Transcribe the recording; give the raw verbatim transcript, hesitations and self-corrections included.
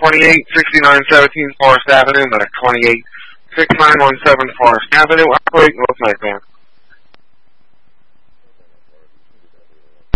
twenty-eight sixty-nine seventeen Forest Avenue. That's twenty-eight sixty-nine seventeen Forest Avenue. Operate North Nightman.